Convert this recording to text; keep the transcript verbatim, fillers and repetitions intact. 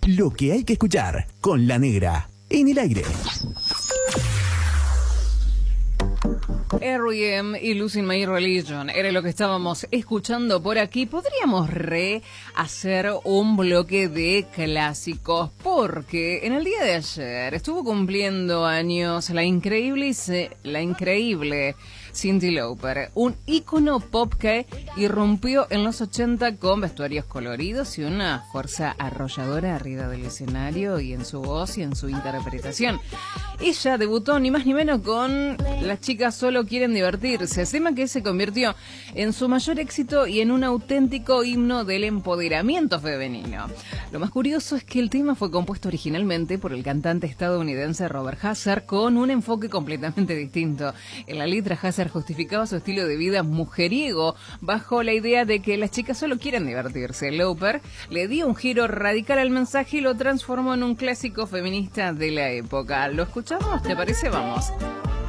Lo que hay que escuchar con La Negra en el aire. R E M y Losing My Religion era lo que estábamos escuchando por aquí. Podríamos rehacer un bloque de clásicos porque en el día de ayer estuvo cumpliendo años la increíble, la increíble Cyndi Lauper, un ícono pop que irrumpió en los ochenta con vestuarios coloridos y una fuerza arrolladora arriba del escenario y en su voz y en su interpretación. Ella debutó ni más ni menos con Las chicas solo quieren divertirse, tema que se convirtió en su mayor éxito y en un auténtico himno del empoderamiento femenino. Lo más curioso es que el tema fue compuesto originalmente por el cantante estadounidense Robert Hazard con un enfoque completamente distinto. En la letra, Hazard justificaba su estilo de vida mujeriego bajo la idea de que las chicas solo quieren divertirse. Lauper le dio un giro radical al mensaje y lo transformó en un clásico feminista de la época. ¿Lo escuchamos? ¿Te parece? Vamos.